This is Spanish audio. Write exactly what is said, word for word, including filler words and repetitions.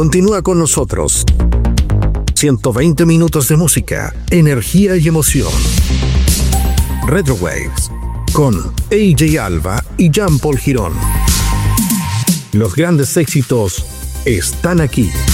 Continúa con nosotros. ciento veinte minutos de música, energía y emoción. Retro Waves con A J Alba y Jean Paul Girón. Los grandes éxitos están aquí.